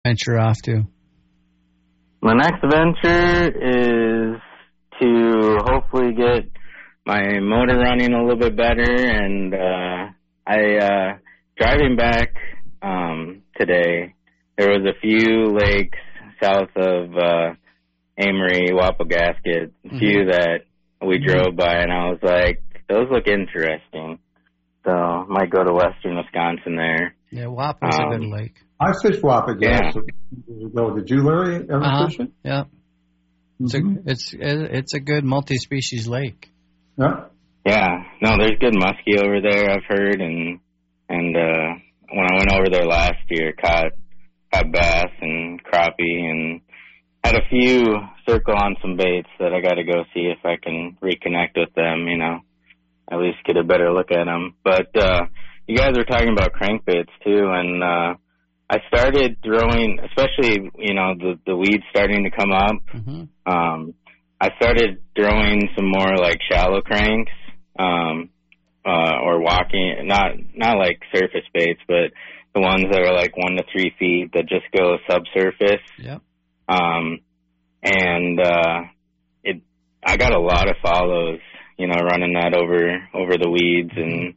venture off to? My next venture is to hopefully get my motor running a little bit better, and driving back today, there was a few lakes south of Amory, Wapagasket, a few that we drove by, and I was like, those look interesting. So I might go to western Wisconsin there. Yeah, Wapa's a good lake. I fished Wapagasket. Yeah. Did you, Larry, ever fish it? Yeah. It's a good multi-species lake. Yeah. Yeah. No, there's good muskie over there, I've heard, and when I went over there last year, caught bass and crappie, and had a few circle on some baits that I got to go see if I can reconnect with them, at least get a better look at them. But you guys were talking about crankbaits too, and I started throwing, especially, the weeds starting to come up. Mm-hmm. I started throwing some more like shallow cranks, or walking, not like surface baits, but the ones that are like 1 to 3 feet that just go subsurface. Yep. I got a lot of follows, running that over the weeds, and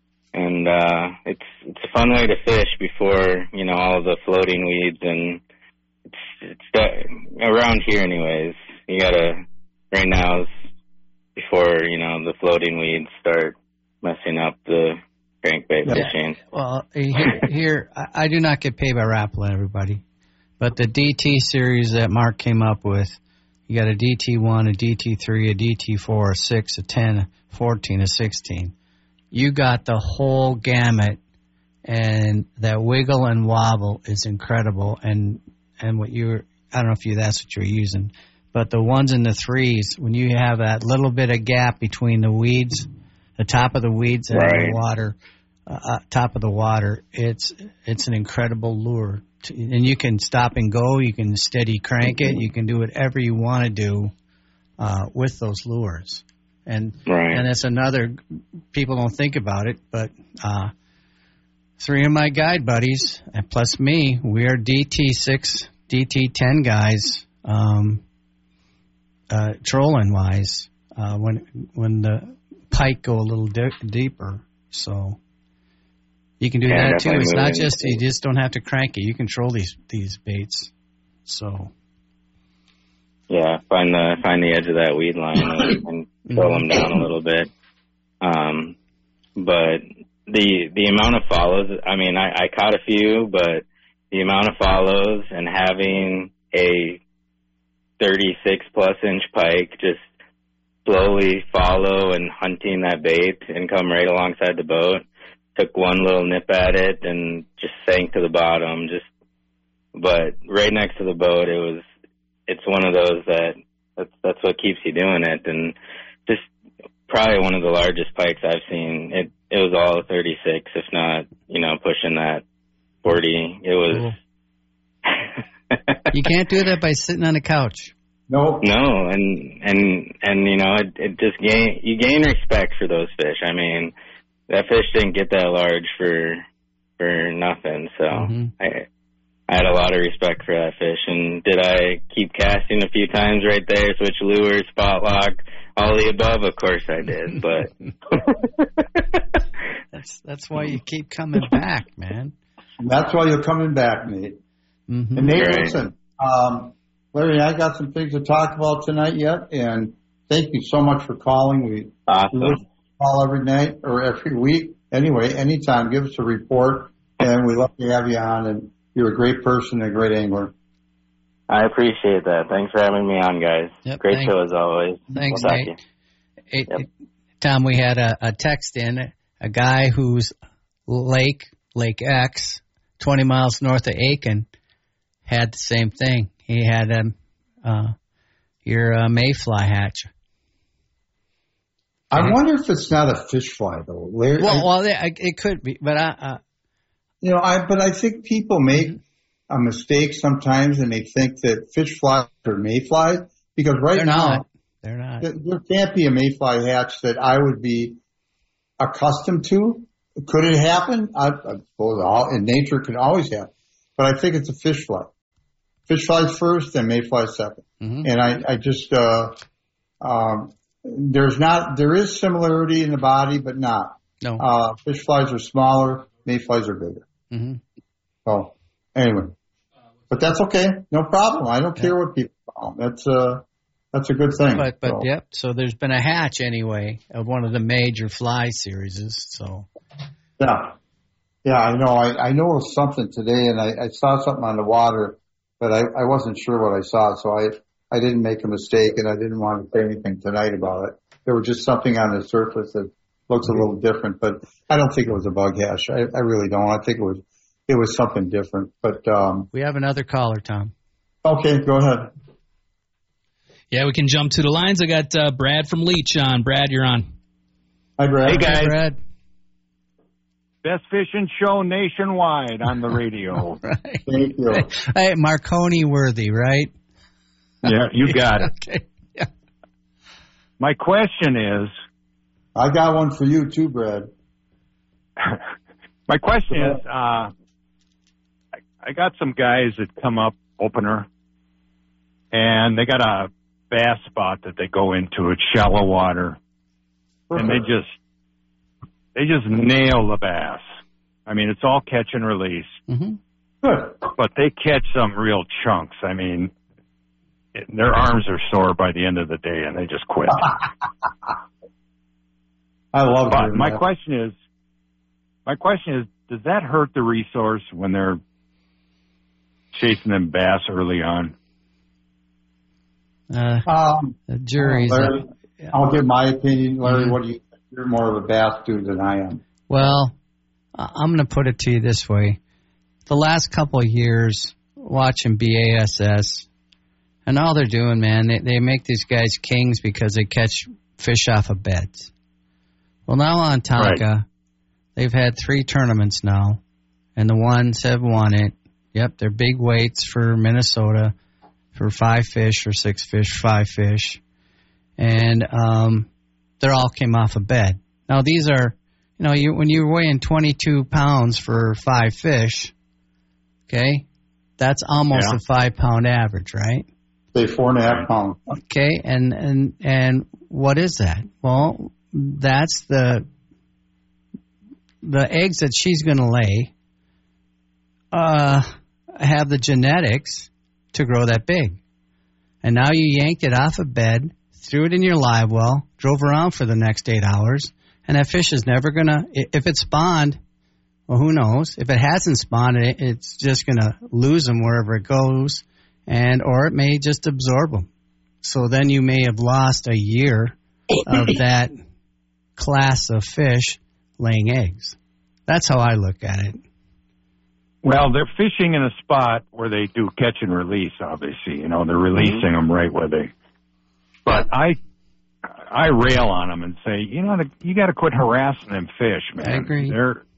it's a fun way to fish before, all the floating weeds, and it's around here anyways. You gotta, right now is before, the floating weeds start messing up the crankbait fishing. Well, here, I do not get paid by Rapala, everybody. But the DT series that Mark came up with, you got a DT1, a DT3, a DT4, a 6, a 10, a 14, a 16. You got the whole gamut, and that wiggle and wobble is incredible. And what I don't know if that's what you're using, but the 1s and the 3s, when you have that little bit of gap between the weeds, the top of the weeds and the water, top of the water, it's an incredible lure. And you can stop and go, you can steady crank it, you can do whatever you want to do with those lures. And that's another, people don't think about it, but 3 of my guide buddies, and plus me, we are DT6, DT10 guys, trolling wise, when the pike go a little deeper. So you can do that too. It's not just, you just don't have to crank it. You control these baits. So yeah, find the edge of that weed line and pull them down a little bit. But the amount of follows, I caught a few, but the amount of follows and having a 36 plus inch pike just slowly follow and hunting that bait and come right alongside the boat. Took one little nip at it and just sank to the bottom. But right next to the boat, it's one of those that's what keeps you doing it. And just probably one of the largest pikes I've seen. It was all 36, if not, pushing that 40. It was. You can't do that by sitting on a couch. No, and it just you gain respect for those fish. That fish didn't get that large for nothing, so I had a lot of respect for that fish. And did I keep casting a few times right there, switch lures, spot lock, all the above? Of course I did, but that's why you keep coming back, man. That's why you're coming back, Nate. Mm-hmm. And Nate, listen, Larry and I got some things to talk about tonight yet, and thank you so much for calling. We call every night or every week. Anyway, anytime, give us a report, and we love to have you on, and you're a great person and a great angler. I appreciate that. Thanks for having me on, guys. Yep, great show as always. Thanks, Nate. Tom, we had a text in, a guy who's Lake X, 20 miles north of Aiken, had the same thing. He had your mayfly hatch. I wonder if it's not a fish fly, though. Larry, it could be, but I think people make a mistake sometimes, and they think that fish flies are mayflies, because they're now not. There can't be a mayfly hatch that I would be accustomed to. Could it happen? I suppose in nature it can always happen, but I think it's a fish fly. fish flies first, then mayflies second. Mm-hmm. And I just, there is similarity in the body, but not. No. Fish flies are smaller, mayflies are bigger. Mm-hmm. So, anyway. But that's okay. No problem. I don't care what people call them. That's a good thing. So there's been a hatch anyway of one of the major fly series. So. Yeah, I know. I know of something today, and I saw something on the water, but I wasn't sure what I saw, so I didn't make a mistake, and I didn't want to say anything tonight about it. There was just something on the surface that looks a little different, but I don't think it was a bug hash. I really don't. I think it was something different. But we have another caller, Tom. Okay, go ahead. Yeah, we can jump to the lines. I got Brad from Leech on. Brad, you're on. Hi, Brad. Hey, guys. Hi, Brad. Best fishing show nationwide on the radio. Right. Thank you. Hey, Marconi worthy, right? Yeah, you got it. Okay. Yeah. My question is... I got one for you too, Brad. My question is, I got some guys that come up opener, and they got a bass spot that they go into. It's shallow water. And they just nail the bass. I mean, it's all catch and release. Mm-hmm. Good. But they catch some real chunks. I mean, their arms are sore by the end of the day, and they just quit. I love it. But my question is, does that hurt the resource when they're chasing them bass early on? The jury's Larry, I'll give my opinion. Larry, what do you think? You're more of a bass dude than I am. Well, I'm going to put it to you this way. The last couple of years, watching BASS, and all they're doing, man, they make these guys kings because they catch fish off of beds. Well, now on Tonka, they've had 3 tournaments now, and the ones have won it. Yep, they're big weights for Minnesota for 5 fish or 6 fish, 5 fish. And they all came off a bed. Now, these are, when you're weighing 22 pounds for 5 fish, okay, that's almost a 5-pound average, right? Say 4.5 pounds. Okay, and what is that? Well, that's the eggs that she's going to lay have the genetics to grow that big. And now you yanked it off a bed, threw it in your live well, drove around for the next 8 hours, and that fish is never going to, if it spawned, well, who knows? If it hasn't spawned, it's just going to lose them wherever it goes, or it may just absorb them. So then you may have lost a year of that class of fish laying eggs. That's how I look at it. Well, they're fishing in a spot where they do catch and release, obviously. They're releasing them right where they... But I rail on them and say, you got to quit harassing them fish, man. I agree.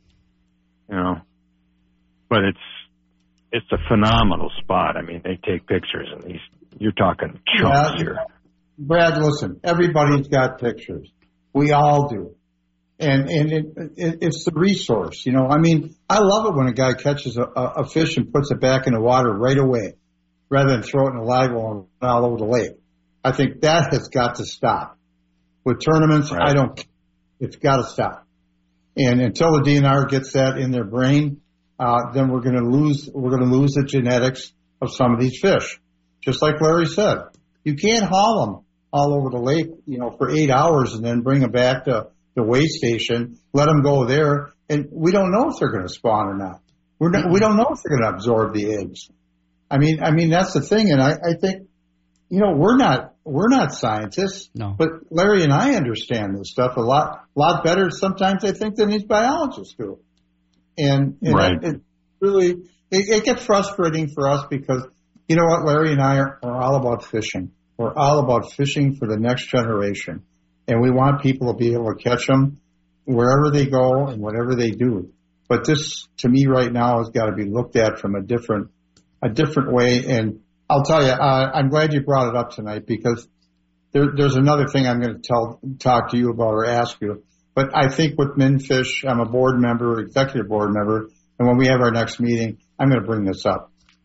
But it's a phenomenal spot. I mean, they take pictures, and you're talking chunks here. Brad, listen, everybody's got pictures. We all do. And it's the resource, I mean, I love it when a guy catches a fish and puts it back in the water right away rather than throw it in a live well and run all over the lake. I think that has got to stop. With tournaments, right. I don't, it's got to stop. And until the DNR gets that in their brain, then we're going to lose the genetics of some of these fish. Just like Larry said, you can't haul them all over the lake, for 8 hours and then bring them back to the weigh station, let them go there, and we don't know if they're going to spawn or not. We don't know if they're going to absorb the eggs. I mean that's the thing, and I think, we're not scientists, no. But Larry and I understand this stuff a lot better sometimes I think than these biologists do. And right. It really gets frustrating for us because you know what, Larry and I are all about fishing. We're all about fishing for the next generation. And we want people to be able to catch them wherever they go and whatever they do. But this, to me right now, has got to be looked at from a different way. And I'll tell you, I'm glad you brought it up tonight because there's another thing I'm going to talk to you about or ask you. But I think with MinFish, I'm a board member, executive board member, and when we have our next meeting, I'm going to bring this up.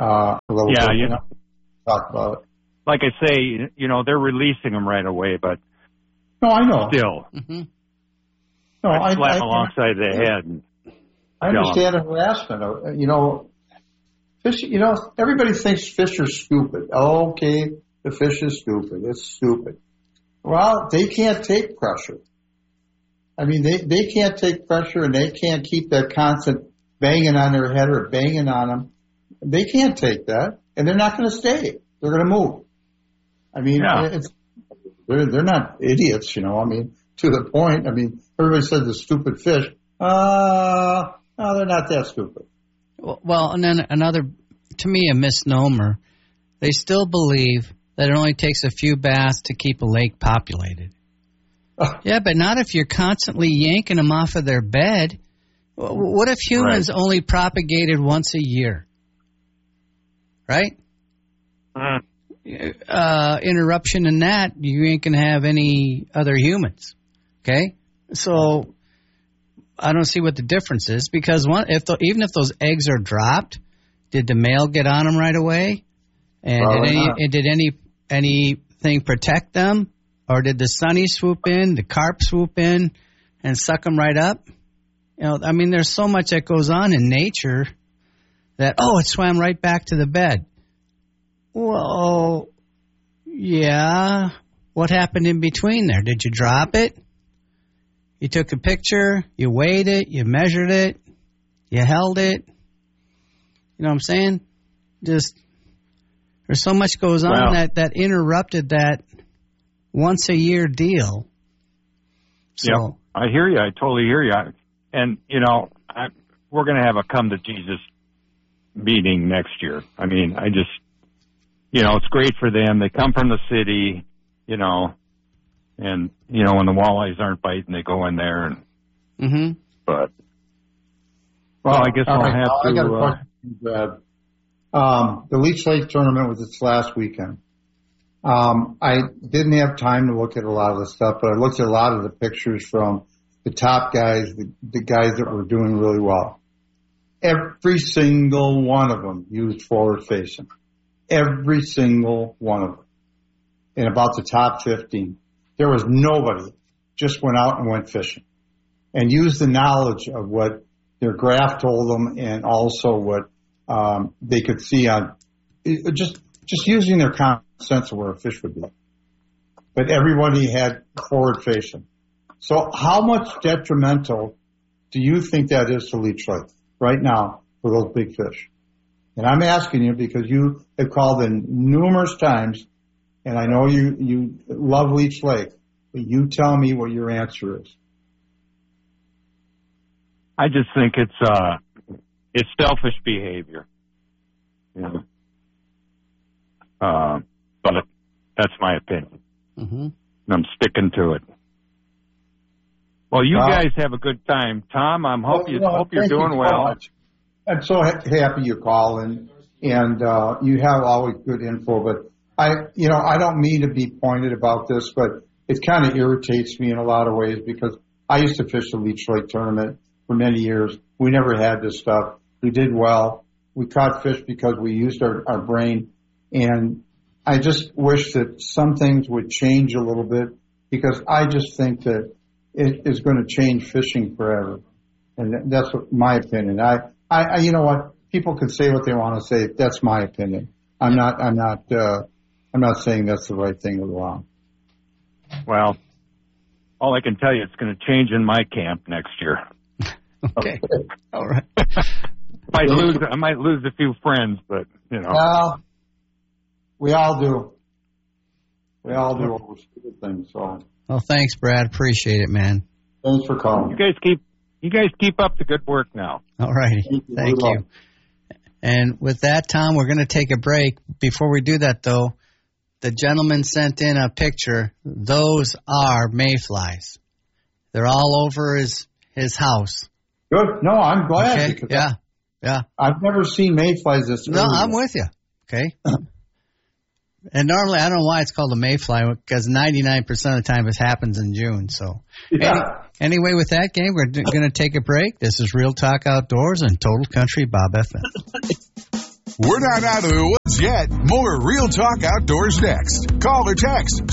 a little bit. Yeah, talk about it. Like I say, they're releasing them right away, but no, I know. Still, no, I slap them alongside the head. I understand the harassment. Fish. Everybody thinks fish are stupid. Oh, okay, the fish is stupid. It's stupid. Well, they can't take pressure. I mean, they can't take pressure, and they can't keep that constant banging on their head or banging on them. They can't take that, and they're not going to stay. They're going to move. I mean, they're not idiots, I mean, to the point. I mean, everybody says the stupid fish. No, they're not that stupid. Well, and then another, to me, a misnomer. They still believe that it only takes a few baths to keep a lake populated. Yeah, but not if you're constantly yanking them off of their bed. What if humans only propagated once a year? Right? Interruption in that, you ain't going to have any other humans. Okay? So I don't see what the difference is, because even if those eggs are dropped, did the male get on them right away? And did anything protect them? Or did the sunny swoop in, the carp swoop in, and suck them right up? I mean, there's so much that goes on in nature that, it swam right back to the bed. Well, yeah. What happened in between there? Did you drop it? You took a picture, you weighed it, you measured it, you held it. You know what I'm saying? Just, there's so much goes on that interrupted that once a year deal. So, yeah, I hear you. I totally hear you. And, we're going to have a come to Jesus meeting next year. I mean, it's great for them. They come from the city, and, when the walleyes aren't biting, they go in there. And, But, I guess I'll have to. I got a question, Brad. The Leech Lake tournament was its last weekend. I didn't have time to look at a lot of the stuff, but I looked at a lot of the pictures from the top guys, the guys that were doing really well. Every single one of them used forward facing. Every single one of them. In about the top 15. There was nobody just went out and went fishing and used the knowledge of what their graph told them, and also what they could see on just using their common sense of where a fish would be. But everybody had forward facing. So how much detrimental do you think that is to Leech Lake right now for those big fish? And I'm asking you because you have called in numerous times, and I know you love Leech Lake, but you tell me what your answer is. I just think it's selfish behavior. But that's my opinion. And I'm sticking to it. Well, you guys have a good time. Tom, I hope you're doing well. I'm so happy you call, and you have always good info, but I don't mean to be pointed about this, but it kind of irritates me in a lot of ways, because I used to fish the Leech Lake tournament for many years. We never had this stuff. We did well. We caught fish because we used our brain, and I just wish that some things would change a little bit, because I just think that it is going to change fishing forever. And that's my opinion. I you know what? People can say what they want to say. That's my opinion. I'm not saying that's the right thing or wrong. Well, all I can tell you, it's going to change in my camp next year. Okay. All right. I might lose a few friends, but, Well, we all do. We all do over stupid things. So. Well, thanks, Brad. Appreciate it, man. Thanks for calling. You guys keep up the good work now. All righty. Thank you. And with that, Tom, we're going to take a break. Before we do that, though, the gentleman sent in a picture. Those are mayflies. They're all over his house. Good. No, I'm glad. Okay. Yeah. I've never seen mayflies this early. No, I'm with you. Okay. And normally, I don't know why it's called a mayfly, because 99% of the time it happens in June. So, anyway, with that, gang, we're going to take a break. This is Real Talk Outdoors and Total Country Bob FM. We're not out of the woods yet. More Real Talk Outdoors next. Call or text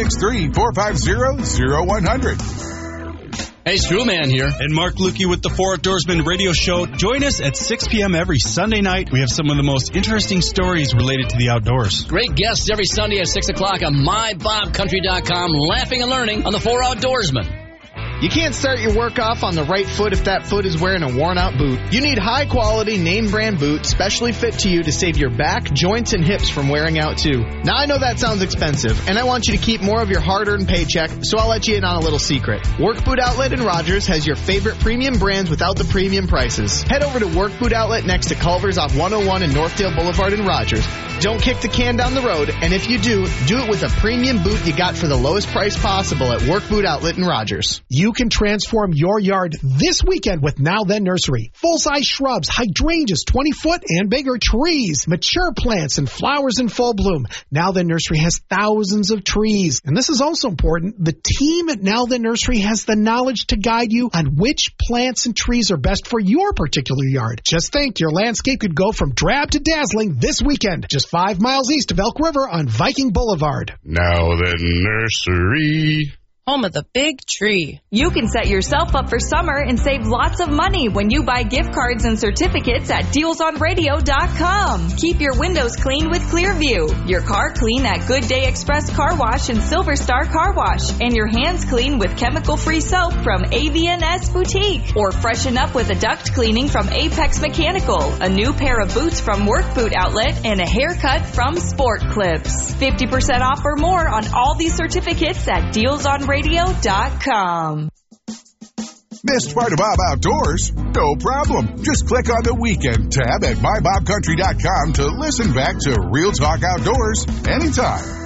763-450-0100. Hey, Strewman here. And Mark Lukey with the 4 Outdoorsmen Radio Show. Join us at 6 p.m. every Sunday night. We have some of the most interesting stories related to the outdoors. Great guests every Sunday at 6 o'clock on MyBobCountry.com. Laughing and learning on the 4 Outdoorsmen. You can't start your work off on the right foot if that foot is wearing a worn-out boot. You need high-quality, name-brand boot, specially fit to you to save your back, joints, and hips from wearing out, too. Now, I know that sounds expensive, and I want you to keep more of your hard-earned paycheck, so I'll let you in on a little secret. Work Boot Outlet in Rogers has your favorite premium brands without the premium prices. Head over to Work Boot Outlet next to Culver's off 101 and Northdale Boulevard in Rogers. Don't kick the can down the road, and if you do it with a premium boot you got for the lowest price possible at Work Boot Outlet in Rogers. You can transform your yard this weekend with Now Then Nursery. Full-size shrubs, hydrangeas, 20-foot and bigger trees, mature plants, and flowers in full bloom. Now Then Nursery has thousands of trees. And this is also important. The team at Now Then Nursery has the knowledge to guide you on which plants and trees are best for your particular yard. Just think, your landscape could go from drab to dazzling this weekend, just 5 miles east of Elk River on Viking Boulevard. Now Then Nursery. Home of the big tree. You can set yourself up for summer and save lots of money when you buy gift cards and certificates at DealsOnRadio.com. Keep your windows clean with Clearview, your car clean at Good Day Express Car Wash and Silver Star Car Wash, and your hands clean with chemical-free soap from AVNS Boutique, or freshen up with a duct cleaning from Apex Mechanical, a new pair of boots from Work Boot Outlet, and a haircut from Sport Clips. 50% off or more on all these certificates at DealsOnRadio.com. Missed part of Bob Outdoors? No problem. Just click on the Weekend tab at MyBobCountry.com to listen back to Real Talk Outdoors anytime.